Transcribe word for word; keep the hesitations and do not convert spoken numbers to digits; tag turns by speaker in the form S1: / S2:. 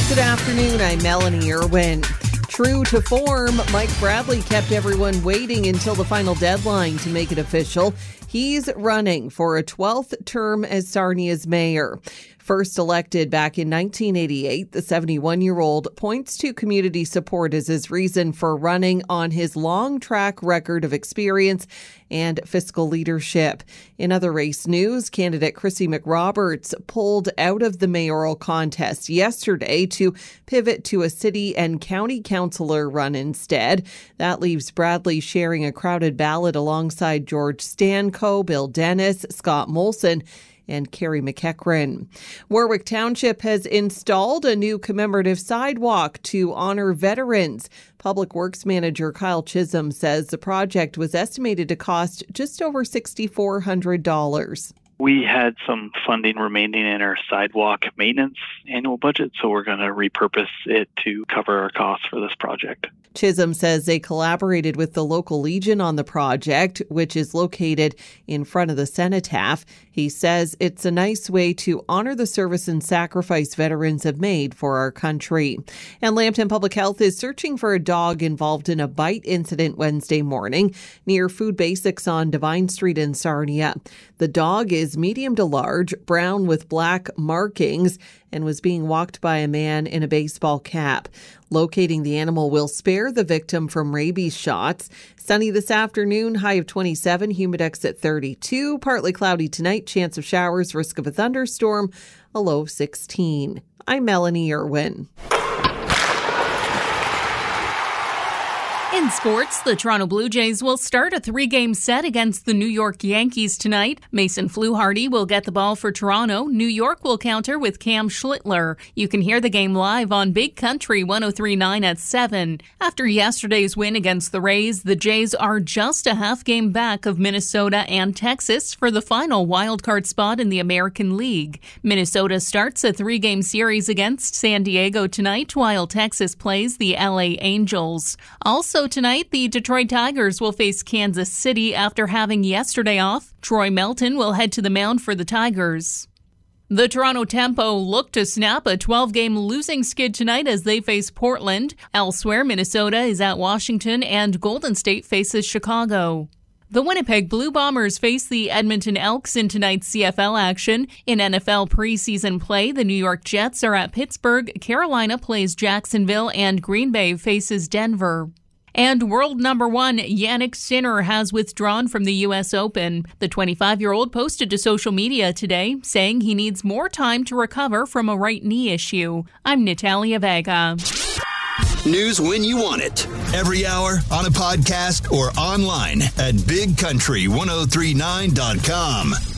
S1: Good afternoon, I'm Melanie Irwin. True to form, Mike Bradley kept everyone waiting until the final deadline to make it official. He's running for a twelfth term as Sarnia's mayor. First elected back in nineteen eighty-eight, the seventy-one-year-old points to community support as his reason for running on his long track record of experience and fiscal leadership. In other race news, candidate Chrissy McRoberts pulled out of the mayoral contest yesterday to pivot to a city and county councillor run instead. That leaves Bradley sharing a crowded ballot alongside George Stanco, Bill Dennis, Scott Molson, and Carrie McEachran. Warwick Township has installed a new commemorative sidewalk to honor veterans. Public Works Manager Kyle Chisholm says the project was estimated to cost just over six thousand four hundred dollars.
S2: We had some funding remaining in our sidewalk maintenance annual budget, so we're going to repurpose it to cover our costs for this project.
S1: Chisholm says they collaborated with the local Legion on the project, which is located in front of the cenotaph. He says it's a nice way to honor the service and sacrifice veterans have made for our country. And Lambton Public Health is searching for a dog involved in a bite incident Wednesday morning near Food Basics on Divine Street in Sarnia. The dog is medium to large, brown with black markings, and was being walked by a man in a baseball cap. Locating the animal will spare the victim from rabies shots. Sunny this afternoon, high of twenty-seven, humidex at thirty-two. Partly cloudy tonight, chance of showers, risk of a thunderstorm, a low of sixteen. I'm Melanie Irwin.
S3: In sports, the Toronto Blue Jays will start a three-game set against the New York Yankees tonight. Mason Fluharty will get the ball for Toronto. New York will counter with Cam Schlittler. You can hear the game live on Big Country one oh three point nine at seven. After yesterday's win against the Rays, the Jays are just a half game back of Minnesota and Texas for the final wildcard spot in the American League. Minnesota starts a three-game series against San Diego tonight, while Texas plays the L A Angels. Also tonight, the Detroit Tigers will face Kansas City after having yesterday off. Troy Melton will head to the mound for the Tigers. The Toronto Tempo look to snap a twelve-game losing skid tonight as they face Portland. Elsewhere, Minnesota is at Washington and Golden State faces Chicago. The Winnipeg Blue Bombers face the Edmonton Elks in tonight's C F L action. In N F L preseason play, the New York Jets are at Pittsburgh, Carolina plays Jacksonville, and Green Bay faces Denver. And world number one, Jannik Sinner, has withdrawn from the U S Open. The twenty-five-year-old posted to social media today, saying he needs more time to recover from a right knee issue. I'm Natalia Vega.
S4: News when you want it. Every hour, on a podcast, or online at big country ten thirty-nine dot com.